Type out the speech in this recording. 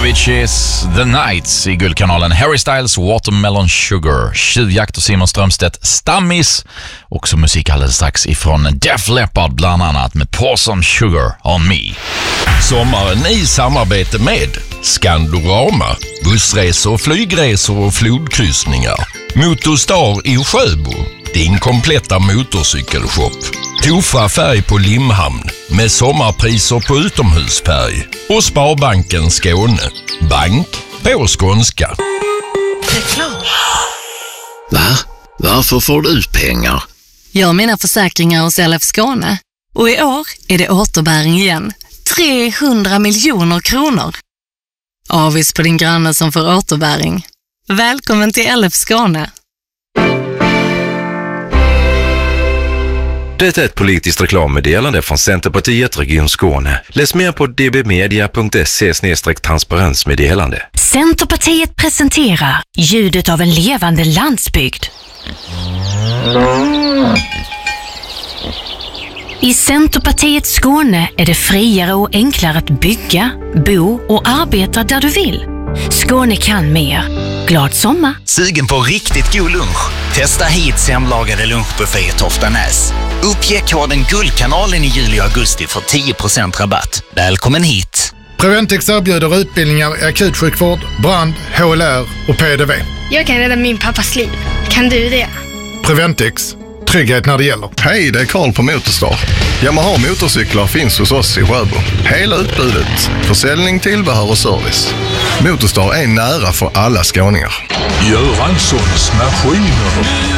Avicii's The Nights i Guldkanalen. Harry Styles, Watermelon Sugar. Tjuvjakt och Simon Strömstedt, Stammis. Också musik alldeles strax ifrån Def Leppard bland annat med Pour Some Sugar On Me. Sommaren i samarbete med Skandorama, bussresor, flygresor och flodkryssningar. Motorstar i Sjöbo, din kompletta motorcykelshop. Tofa färg på Limhamn med sommarpriser på utomhusfärg. Och Sparbanken Skåne, bank på skånska. Reklam. Va? Varför får du pengar? Jag har mina försäkringar hos LF Skåne. Och i år är det återbäring igen. 300 miljoner kronor. Avis på din granne som får återbäring. Välkommen till LF Skåne. Det är ett politiskt reklammeddelande från Centerpartiet Region Skåne. Läs mer på dbmedia.se/transparensmeddelande. Centerpartiet presenterar ljudet av en levande landsbygd. I Centerpartiet Skåne är det friare och enklare att bygga, bo och arbeta där du vill. Skåne kan mer. Glad sommar! Sugen på riktigt god lunch? Testa hit hemlagade lunchbuffé i Toftanäs. Uppge koden Guldkanalen i juli och augusti för 10% rabatt. Välkommen hit! Preventix erbjuder utbildningar i akutsjukvård, brand, HLR och PDV. Jag kan rädda min pappas liv. Kan du det? Preventix. Trygghet när det gäller. Hej, det är Karl på Motorstar. Yamaha motorcyklar finns hos oss i Sjöbo. Hela utbudet. Försäljning, tillbehör och service. Motorstar är nära för alla skåningar. Göranssons maskiner.